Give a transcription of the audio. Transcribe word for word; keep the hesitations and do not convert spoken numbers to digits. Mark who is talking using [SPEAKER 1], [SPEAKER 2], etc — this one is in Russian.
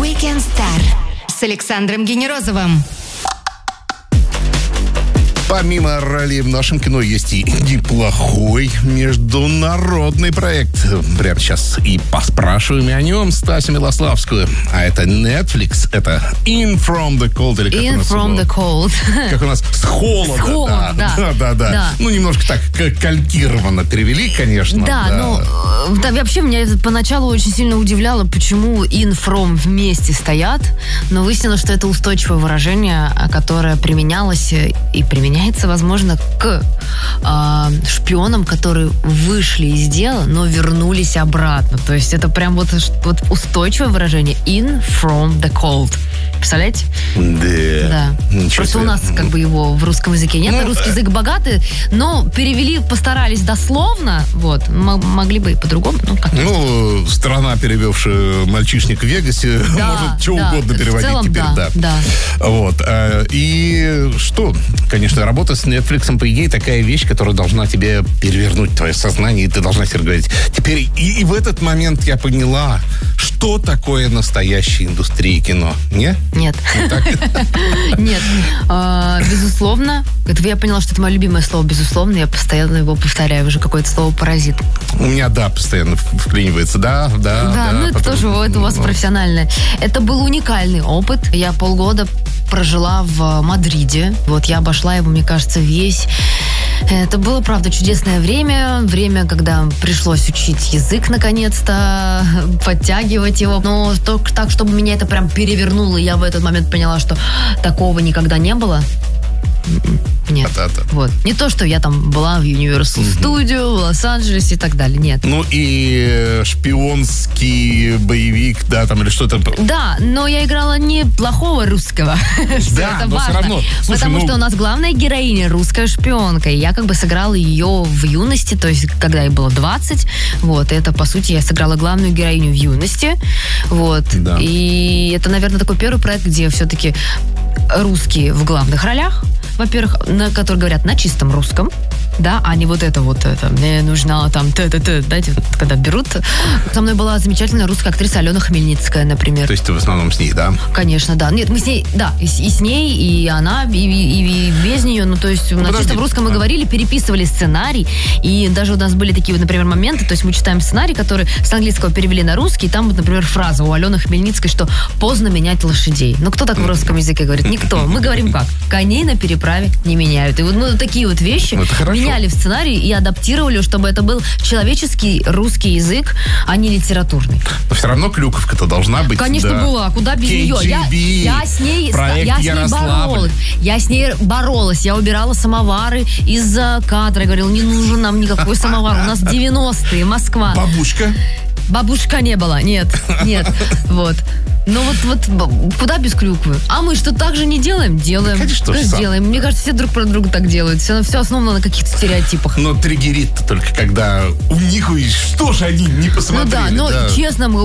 [SPEAKER 1] Weekend Star с Александром Генерозовым.
[SPEAKER 2] Помимо роли в нашем кино есть и неплохой международный проект. Прямо сейчас и поспрашиваем о нем Стасю Милославскую. А это Netflix, это In From The Cold. Или как
[SPEAKER 1] In
[SPEAKER 2] у нас
[SPEAKER 1] From
[SPEAKER 2] его,
[SPEAKER 1] The Cold.
[SPEAKER 2] Как у нас с холода.
[SPEAKER 1] С холода,
[SPEAKER 2] да. Да, да, да.
[SPEAKER 1] да.
[SPEAKER 2] Ну, немножко так калькированно перевели, конечно.
[SPEAKER 1] Да,
[SPEAKER 2] да.
[SPEAKER 1] ну, да, вообще меня это поначалу очень сильно удивляло, почему In From вместе стоят. Но выяснилось, что это устойчивое выражение, которое применялось и применяется, возможно, к э, шпионам, которые вышли из дела, но вернулись обратно. То есть это прям вот, вот устойчивое выражение In From The Cold. Представляете?
[SPEAKER 2] Да.
[SPEAKER 1] Да. Просто
[SPEAKER 2] себе.
[SPEAKER 1] у нас как бы его в русском языке нет. Ну, русский язык богатый, но перевели, постарались дословно. Вот. М- могли бы и по-другому. Ну, как
[SPEAKER 2] ну страна, перевевшая «Мальчишник в Вегасе»,
[SPEAKER 1] да,
[SPEAKER 2] может что
[SPEAKER 1] да.
[SPEAKER 2] угодно переводить
[SPEAKER 1] в целом,
[SPEAKER 2] теперь.
[SPEAKER 1] Да,
[SPEAKER 2] да.
[SPEAKER 1] да.
[SPEAKER 2] Вот. И что? Конечно, работа с Netflix, по идее, такая вещь, которая должна тебе перевернуть твое сознание, и ты должна себе говорить. Теперь и, и в этот момент я поняла, что такое настоящая индустрия кино. Не?
[SPEAKER 1] Нет. Нет. Безусловно. Я поняла, что это мое любимое слово «безусловно». Я постоянно его повторяю. Уже какое-то слово «паразит».
[SPEAKER 2] У меня «да» постоянно вклинивается. Да, да, да.
[SPEAKER 1] Да, ну это тоже это у вас профессиональное. Это был уникальный опыт. Я полгода прожила в Мадриде. Вот я обошла его, мне кажется, весь. Это было, правда, чудесное время. Время, когда пришлось учить язык, наконец-то, подтягивать его. Но только так, чтобы меня это прям перевернуло, и я в этот момент поняла, что такого никогда не было. Нет.
[SPEAKER 2] Да, да.
[SPEAKER 1] Вот. Не то, что я там была в Universal mm-hmm. Studio, в Лос-Анджелесе и так далее. Нет.
[SPEAKER 2] Ну и шпионский боевик, да, там или что-то.
[SPEAKER 1] Да, но я играла не плохого русского.
[SPEAKER 2] Да,
[SPEAKER 1] это
[SPEAKER 2] но
[SPEAKER 1] важно.
[SPEAKER 2] все равно. Слушай,
[SPEAKER 1] потому
[SPEAKER 2] ну...
[SPEAKER 1] что у нас главная героиня русская шпионка. И я как бы сыграла ее в юности, то есть когда ей было двадцать. Вот, и это, по сути, я сыграла главную героиню в юности. Вот.
[SPEAKER 2] Да.
[SPEAKER 1] И это, наверное, такой первый проект, где все-таки русские в главных ролях. Во-первых, на которые говорят на чистом русском, да, а не вот это вот это. Мне нужна там т-т-т, знаете, когда берут. Со мной была замечательная русская актриса Алена Хмельницкая, например.
[SPEAKER 2] То есть ты в основном с ней, да?
[SPEAKER 1] Конечно, да. Нет, мы с ней, да, и, и с ней, и она, и, и, и без нее. Ну, то есть ну, на чистом русском мы говорили, переписывали сценарий, и даже у нас были такие вот, например, моменты, то есть мы читаем сценарий, который с английского перевели на русский, и там вот, например, фраза у Алены Хмельницкой, что поздно менять лошадей. Ну, кто так в русском языке говорит? Никто. Мы говорим как? Коней на переправе не меняют. И вот мы вот такие вот вещи меняли в сценарии и адаптировали, чтобы это был человеческий русский язык, а не литературный.
[SPEAKER 2] Но все равно клюковка-то должна быть.
[SPEAKER 1] Конечно,
[SPEAKER 2] да.
[SPEAKER 1] была. Куда без
[SPEAKER 2] кей джи би,
[SPEAKER 1] нее? Я, я с ней,
[SPEAKER 2] проект
[SPEAKER 1] я с ней боролась. Я с ней боролась. Я убирала самовары из-за кадра. Я говорила, не нужен нам никакой самовар. У нас девяностые, Москва.
[SPEAKER 2] Бабушка?
[SPEAKER 1] Бабушка не было. Нет, нет. Вот. Ну вот, вот куда без клюквы? А мы что, так же не делаем? Делаем.
[SPEAKER 2] Конечно,
[SPEAKER 1] что делаем? Мне кажется, все друг про друга так делают. Все, все основано на каких-то стереотипах.
[SPEAKER 2] Но триггерит только, когда у них, что же они не посмотрели.
[SPEAKER 1] Ну да, но
[SPEAKER 2] да.
[SPEAKER 1] честно,